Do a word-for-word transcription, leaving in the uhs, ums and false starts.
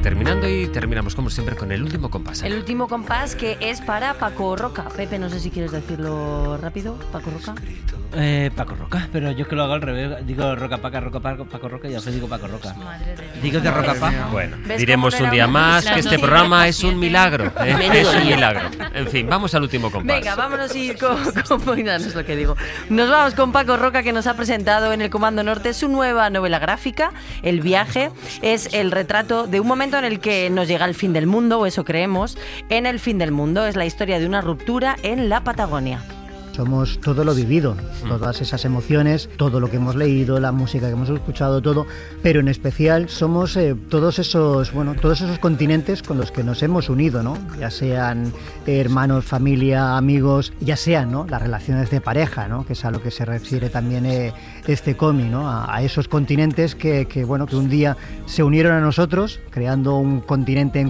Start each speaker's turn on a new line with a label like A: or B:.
A: terminando y terminamos como siempre con el último compás.
B: El último compás que es para Paco Roca. Pepe, no sé si quieres decirlo rápido. Paco Roca.
C: Eh, Paco Roca, pero yo es que lo hago al revés. Digo Roca Paca, Roca Paco, Paco Roca y ya os digo Paco Roca.
B: Madre de Dios.
C: Digo de Roca Paca.
A: Bueno,
B: ¿Ves
A: diremos
B: cómo
A: un
B: era
A: día
B: una
A: más
B: isla?
A: que este
B: Sí.
A: programa es un milagro. ¿eh?
B: Menudo
A: Es un
B: lío.
A: milagro. En fin, vamos al último compás.
B: Venga, vámonos a ir con, con no es lo que digo. Nos vamos con Paco Roca, que nos ha presentado en el Comando Norte su nueva novela gráfica, El viaje. Es el retrato de un momento en el que nos llega el fin del mundo, o eso creemos. En el fin del mundo es la historia de una ruptura en la Patagonia.
D: Somos todo lo vivido, todas esas emociones, todo lo que hemos leído, la música que hemos escuchado, todo, pero en especial somos eh, todos esos, bueno, todos esos continentes con los que nos hemos unido, ¿no? Ya sean eh, hermanos, familia, amigos, ya sean, ¿no? Las relaciones de pareja, ¿no? Que es a lo que se refiere también eh, este cómic, ¿no? A, a esos continentes que, que, bueno, que un día se unieron a nosotros, creando un continente en